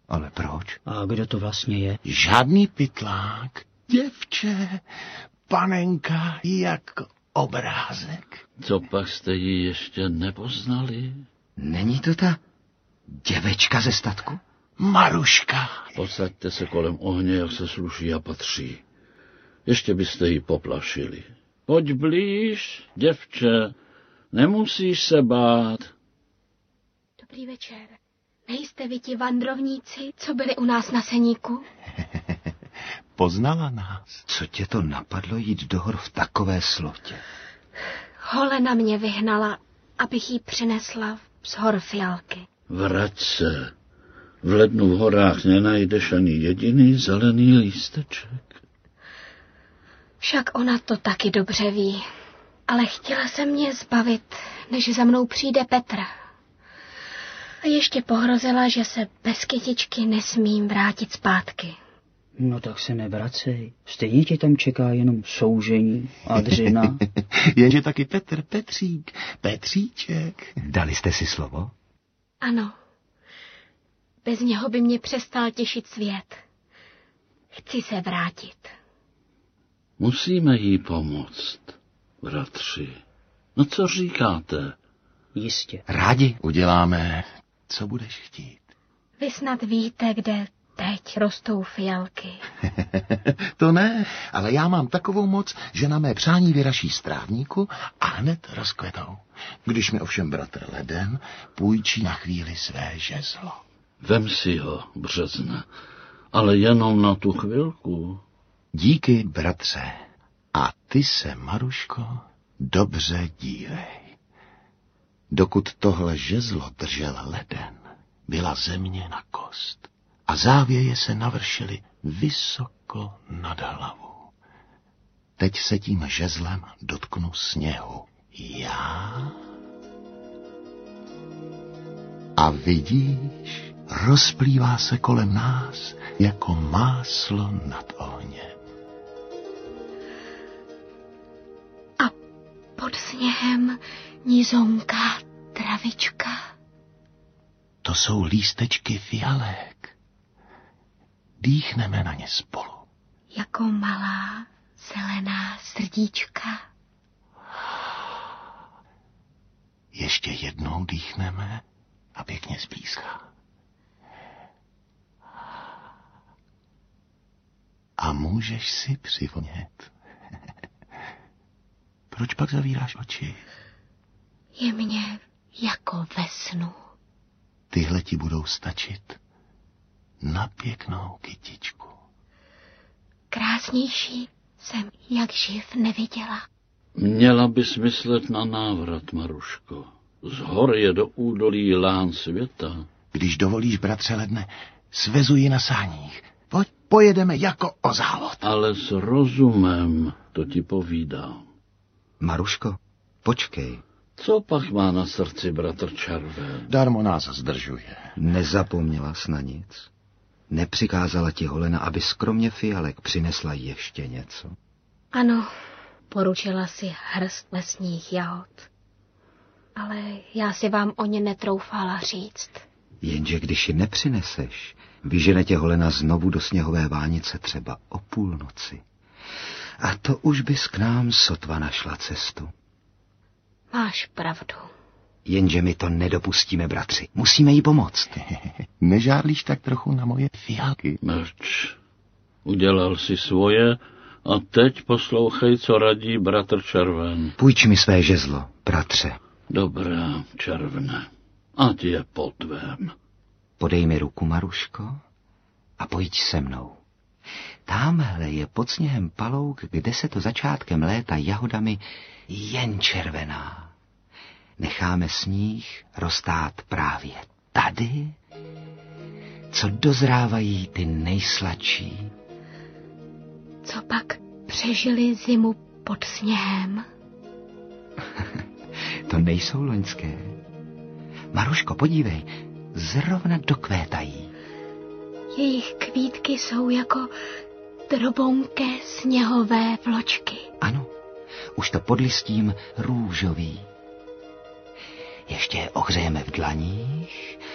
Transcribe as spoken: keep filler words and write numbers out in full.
Ale proč? A kdo to vlastně je? Žádný pytlák, děvče, panenka jak obrázek. Co pak jste ji ještě nepoznali? Není to ta děvečka ze statku? Maruška. Posaďte se kolem ohně, jak se sluší a patří. Ještě byste ji poplašili. Pojď blíž, děvče, nemusíš se bát. Dobrý večer. Nejste vy ti vandrovníci, co byli u nás na Seníku? Poznala nás. Co tě to napadlo jít do hor v takové slotě? Holena mě vyhnala, abych jí přinesla z hor fialky. Vrať se. V lednu v horách nenajdeš ani jediný zelený lísteček. Však ona to taky dobře ví. Ale chtěla se mě zbavit, než za mnou přijde Petr. A ještě pohrozila, že se bez kytičky nesmím vrátit zpátky. No tak se nevracej. Stejně tě tam čeká jenom soužení a dřina. Jenže taky Petr, Petřík, Petříček. Dali jste si slovo? Ano. Bez něho by mě přestal těšit svět. Chci se vrátit. Musíme jí pomoct, bratři. No co říkáte? Jistě. Rádi uděláme, co budeš chtít. Vy snad víte, kde teď rostou fialky. To ne, ale já mám takovou moc, že na mé přání vyraší z trávníku a hned rozkvetou. Když mi ovšem bratr Leden půjčí na chvíli své žezlo. Vem si ho, březne, ale jenom na tu chvilku. Díky, bratře. A ty se, Maruško, dobře dívej. Dokud tohle žezlo držel Leden, byla země na kost a závěje se navršily vysoko nad hlavu. Teď se tím žezlem dotknu sněhu. Já? A vidíš, rozplývá se kolem nás jako máslo nad ohněm. A pod sněhem nizonká travička. To jsou lístečky fialek. Dýchneme na ně spolu. Jako malá zelená srdíčka. Ještě jednou dýchneme a pěkně zblízka. A můžeš si přivonět. Proč pak zavíráš oči? Je mně jako ve snu. Tyhle ti budou stačit na pěknou kytičku. Krásnější jsem jak živ neviděla. Měla bys myslet na návrat, Maruško. Z hor je do údolí lán světa. Když dovolíš, bratře Ledne, svezu ji na sáních. Pojď, pojedeme jako o závod. Ale s rozumem, to ti povídám. Maruško, počkej. Co pak má na srdci bratr Červen? Darmo nás zdržuje. Nezapomněla jsi na nic? Nepřikázala ti Holena, aby kromě fialek přinesla ještě něco? Ano, poručila si hrst lesních jahod. Ale já si vám o ně netroufala říct. Jenže když ji nepřineseš, vyžene tě Holena znovu do sněhové vánice třeba o půlnoci. A to už bys k nám sotva našla cestu. Máš pravdu. Jenže my to nedopustíme, bratři. Musíme jí pomoct. Nežádlíš tak trochu na moje fialky? Mrč. Udělal si svoje a teď poslouchej, co radí bratr Červen. Půjč mi své žezlo, bratře. Dobrá, Červene. Ať je po tvém. Podej mi ruku, Maruško, a pojď se mnou. Támhle je pod sněhem palouk, kde se to začátkem léta jahodami jen červená. Necháme sníh roztát právě tady, co dozrávají ty nejsladší. Co pak přežili zimu pod sněhem? To nejsou loňské. Maruško, podívej, zrovna dokvétají. Jejich kvítky jsou jako drobonké sněhové vločky. Ano, už to pod listím růžový. Ještě je ohřejeme v dlaních